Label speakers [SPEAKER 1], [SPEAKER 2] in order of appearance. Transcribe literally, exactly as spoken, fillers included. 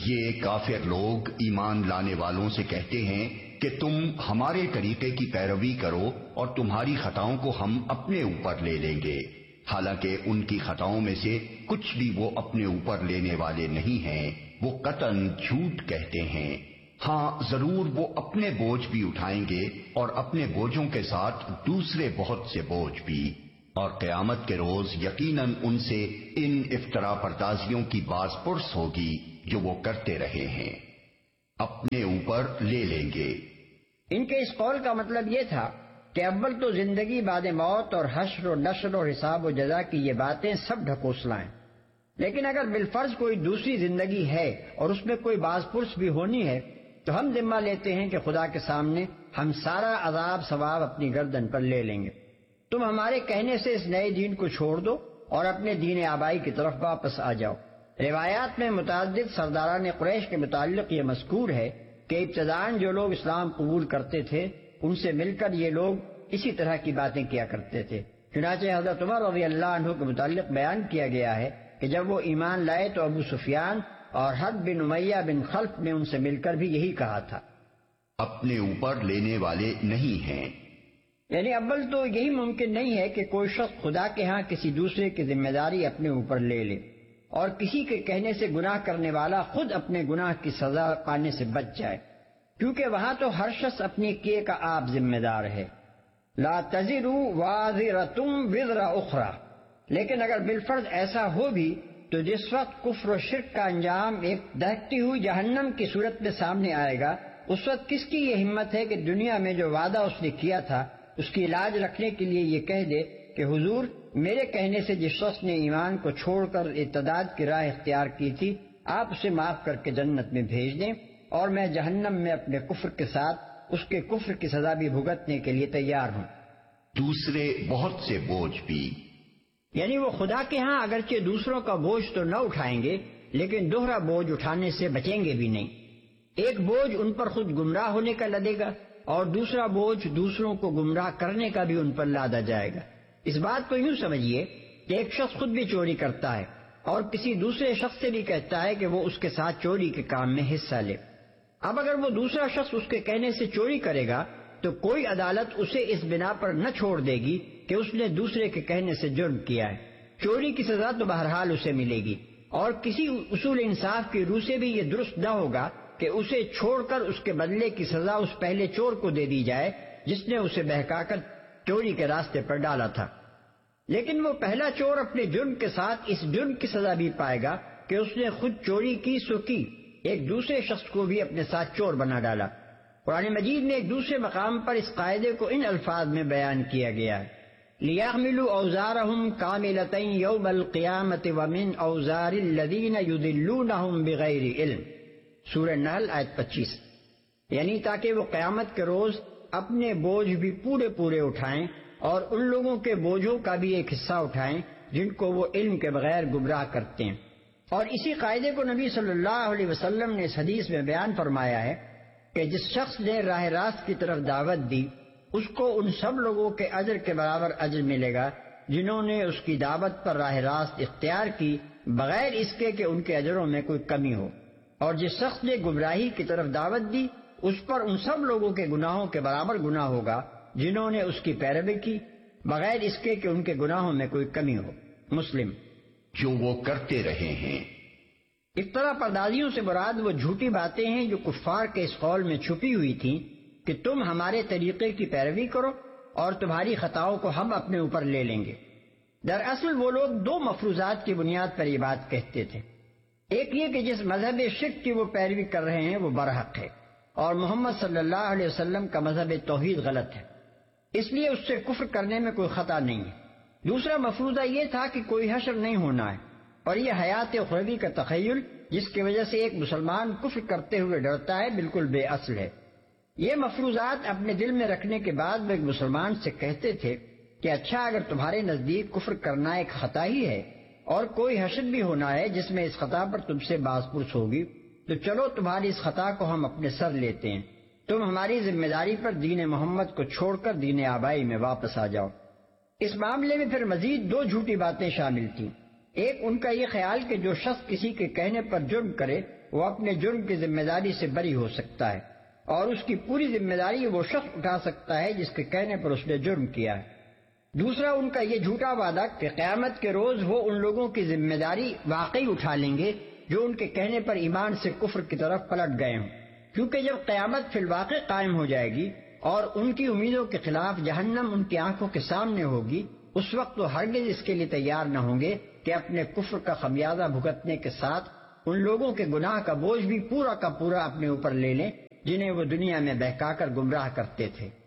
[SPEAKER 1] یہ کافر لوگ ایمان لانے والوں سے کہتے ہیں کہ تم ہمارے طریقے کی پیروی کرو اور تمہاری خطاؤں کو ہم اپنے اوپر لے لیں گے، حالانکہ ان کی خطاؤں میں سے کچھ بھی وہ اپنے اوپر لینے والے نہیں ہیں، وہ قطعاً جھوٹ کہتے ہیں۔ ہاں ضرور وہ اپنے بوجھ بھی اٹھائیں گے اور اپنے بوجھوں کے ساتھ دوسرے بہت سے بوجھ بھی، اور قیامت کے روز یقیناً ان سے ان افترا پردازیوں کی باز پرس ہوگی جو وہ کرتے رہے ہیں۔ اپنے اوپر لے لیں گے،
[SPEAKER 2] ان کے اس قول کا مطلب یہ تھا کہ اول تو زندگی بعد موت اور حشر و نشر اور حساب و جزا کی یہ باتیں سب ڈھکوسلائیں، لیکن اگر بالفرض کوئی دوسری زندگی ہے اور اس میں کوئی باز پرس بھی ہونی ہے تو ہم ذمہ لیتے ہیں کہ خدا کے سامنے ہم سارا عذاب ثواب اپنی گردن پر لے لیں گے۔ تم ہمارے کہنے سے اس نئے دین کو چھوڑ دو اور اپنے دین آبائی کی طرف واپس آ جاؤ۔ روایات میں متعدد سرداران قریش کے متعلق یہ مذکور ہے کہ ابتداءً جو لوگ اسلام قبول کرتے تھے ان سے مل کر یہ لوگ اسی طرح کی باتیں کیا کرتے تھے۔ چنانچہ حضرت عمر رضی اللہ عنہ کے متعلق بیان کیا گیا ہے کہ جب وہ ایمان لائے تو ابو سفیان اور حرب بن امیہ بن خلف نے ان سے مل کر بھی یہی کہا تھا،
[SPEAKER 1] اپنے اوپر لینے والے نہیں ہیں۔
[SPEAKER 2] یعنی اول تو یہی ممکن نہیں ہے کہ کوئی شخص خدا کے ہاں کسی دوسرے کی ذمہ داری اپنے اوپر لے لے اور کسی کے کہنے سے گناہ کرنے والا خود اپنے گناہ کی سزا پانے سے بچ جائے، کیونکہ وہاں تو ہر شخص اپنے کیے کا آپ ذمہ دار ہے۔ لا تزر وازرۃ وزر اخری، لیکن اگر بالفرض ایسا ہو بھی تو جس وقت کفر و شرک کا انجام ایک دہکتی ہوئی جہنم کی صورت میں سامنے آئے گا، اس وقت کس کی یہ ہمت ہے کہ دنیا میں جو وعدہ اس نے کیا تھا اس کی علاج رکھنے کے لیے یہ کہہ دے کہ حضور میرے کہنے سے جس شخص نے ایمان کو چھوڑ کر ارتداد کی راہ اختیار کی تھی آپ اسے معاف کر کے جنت میں بھیج دیں، اور میں جہنم میں اپنے کفر کے ساتھ اس کے کفر کی سزا بھی بھگتنے کے لیے تیار ہوں۔
[SPEAKER 1] دوسرے بہت سے بوجھ بھی،
[SPEAKER 2] یعنی وہ خدا کے ہاں اگرچہ دوسروں کا بوجھ تو نہ اٹھائیں گے لیکن دوہرا بوجھ اٹھانے سے بچیں گے بھی نہیں۔ ایک بوجھ ان پر خود گمراہ ہونے کا لدے گا اور دوسرا بوجھ دوسروں کو گمراہ کرنے کا بھی ان پر لادا جائے گا۔ اس بات کو یوں سمجھیے کہ ایک شخص خود بھی چوری کرتا ہے اور کسی دوسرے شخص سے بھی کہتا ہے کہ وہ اس کے ساتھ چوری کے کام میں حصہ لے۔ اب اگر وہ دوسرا شخص اس کے کہنے سے چوری کرے گا تو کوئی عدالت اسے اس بنا پر نہ چھوڑ دے گی کہ اس نے دوسرے کے کہنے سے جرم کیا ہے۔ چوری کی سزا تو بہرحال اسے ملے گی، اور کسی اصول انصاف کی روح سے بھی یہ درست نہ ہوگا کہ اسے چھوڑ کر اس کے بدلے کی سزا اس پہلے چور کو دے دی جائے جس نے اسے بہکا کر چوری کے راستے پر ڈالا تھا۔ لیکن وہ پہلا چور اپنے جرم کے ساتھ اس جرم کی سزا بھی پائے گا کہ اس نے خود چوری کی سو کی، ایک دوسرے شخص کو بھی اپنے ساتھ چور بنا ڈالا۔ قرآن مجید میں ایک دوسرے مقام پر اس قاعدے کو ان الفاظ میں بیان کیا گیا ہے، لِيَحْمِلُوا أَوْزَارَهُمْ كَامِلَةً يَوْمَ الْقِيَامَةِ وَمِنْ أَوْزَارِ الَّذِينَ يُضِلُّونَهُمْ بِغَيْرِ علم، سورہ نحل آیت پچیس۔ یعنی تاکہ وہ قیامت کے روز اپنے بوجھ بھی پورے پورے اٹھائیں اور ان لوگوں کے بوجھوں کا بھی ایک حصہ اٹھائیں جن کو وہ علم کے بغیر گمراہ کرتے ہیں۔ اور اسی قاعدے کو نبی صلی اللہ علیہ وسلم نے اس حدیث میں بیان فرمایا ہے کہ جس شخص نے راہ راست کی طرف دعوت دی اس کو ان سب لوگوں کے اجر کے برابر اجر ملے گا جنہوں نے اس کی دعوت پر راہ راست اختیار کی بغیر اس کے کہ ان کے اجروں میں کوئی کمی ہو، اور جس شخص نے گمراہی کی طرف دعوت دی اس پر ان سب لوگوں کے گناہوں کے برابر گناہ ہوگا جنہوں نے اس کی پیروی کی بغیر اس کے کہ ان کے گناہوں میں کوئی کمی ہو۔ مسلم۔
[SPEAKER 1] جو وہ کرتے رہے ہیں۔
[SPEAKER 2] افترا پردازیوں سے مراد وہ جھوٹی باتیں ہیں جو کفار کے اس قول میں چھپی ہوئی تھیں کہ تم ہمارے طریقے کی پیروی کرو اور تمہاری خطاؤں کو ہم اپنے اوپر لے لیں گے۔ دراصل وہ لوگ دو مفروضات کی بنیاد پر یہ بات کہتے تھے، ایک یہ کہ جس مذہب شرک کی وہ پیروی کر رہے ہیں وہ برحق ہے اور محمد صلی اللہ علیہ وسلم کا مذہب توحید غلط ہے، اس لیے اس سے کفر کرنے میں کوئی خطا نہیں ہے۔ دوسرا مفروضہ یہ تھا کہ کوئی حشر نہیں ہونا ہے، اور یہ حیات اخروی کا تخیل جس کی وجہ سے ایک مسلمان کفر کرتے ہوئے ڈرتا ہے بالکل بے اصل ہے۔ یہ مفروضات اپنے دل میں رکھنے کے بعد وہ ایک مسلمان سے کہتے تھے کہ اچھا اگر تمہارے نزدیک کفر کرنا ایک خطا ہی ہے اور کوئی حشر بھی ہونا ہے جس میں اس خطا پر تم سے باز پرس ہوگی تو چلو تمہاری اس خطا کو ہم اپنے سر لیتے ہیں، تم ہماری ذمہ داری پر دین محمد کو چھوڑ کر دین آبائی میں واپس آ جاؤ۔ اس معاملے میں پھر مزید دو جھوٹی باتیں شامل تھیں، ایک ان کا یہ خیال کہ جو شخص کسی کے کہنے پر جرم کرے وہ اپنے جرم کی ذمہ داری سے بری ہو سکتا ہے، اور اس کی پوری ذمہ داری وہ شخص اٹھا سکتا ہے جس کے کہنے پر اس نے جرم کیا ہے۔ دوسرا ان کا یہ جھوٹا وعدہ کہ قیامت کے روز وہ ان لوگوں کی ذمہ داری واقعی اٹھا لیں گے جو ان کے کہنے پر ایمان سے کفر کی طرف پلٹ گئے ہوں، کیونکہ جب قیامت فی الواقع قائم ہو جائے گی اور ان کی امیدوں کے خلاف جہنم ان کی آنکھوں کے سامنے ہوگی، اس وقت وہ ہرگز اس کے لیے تیار نہ ہوں گے کہ اپنے کفر کا خمیازہ بھگتنے کے ساتھ ان لوگوں کے گناہ کا بوجھ بھی پورا کا پورا اپنے اوپر لے لیں جنہیں وہ دنیا میں بہکا کر گمراہ کرتے تھے۔